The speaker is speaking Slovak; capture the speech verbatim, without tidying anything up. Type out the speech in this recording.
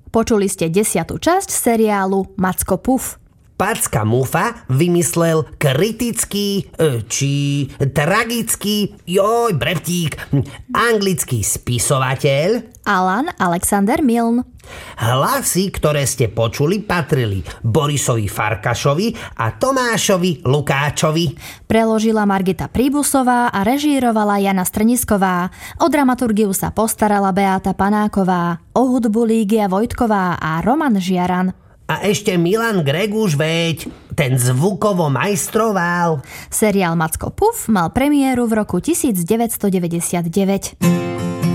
Počuli ste desiatú časť seriálu Macko Puf. Packa Mufa vymyslel kritický, či tragický, joj, breptík, anglický spisovateľ Alan Alexander Milne. Hlasy, ktoré ste počuli, patrili Borisovi Farkašovi a Tomášovi Lukáčovi. Preložila Margita Príbusová a režírovala Jana Strnisková. O dramaturgiu sa postarala Beáta Panáková, o hudbu Lígia Vojtková a Roman Žiaran. A ešte Milan Greguš, veď, ten zvukovo majstroval. Seriál Macko Puf mal premiéru v roku devätnásť deväťdesiatdeväťdesiatdeväť.